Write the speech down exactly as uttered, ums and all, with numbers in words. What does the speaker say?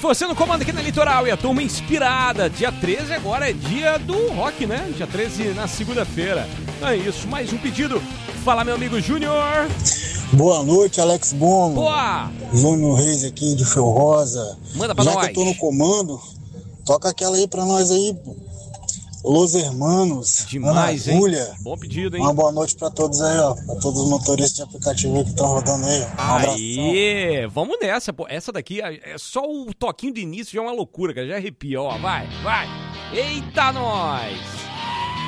você no comando aqui na Litoral e a turma inspirada. Dia treze agora é dia do rock, né? Dia treze na segunda-feira. É isso, mais um pedido. Fala, meu amigo Júnior. Boa noite, Alex Bono. Boa! Júnior Reis aqui de Fio Rosa. Manda pra Já nós. Já que eu tô no comando, toca aquela aí pra nós aí, pô. Los Hermanos. Demais, Ana Júlia. Hein? Bom pedido, hein? Uma boa noite pra todos aí, ó. Pra todos os motoristas de aplicativo que estão rodando aí. Um abração. Aí, vamos nessa, pô. Essa daqui, é só o toquinho de início já é uma loucura, cara. Já arrepia, ó. Vai, vai. Eita, nós!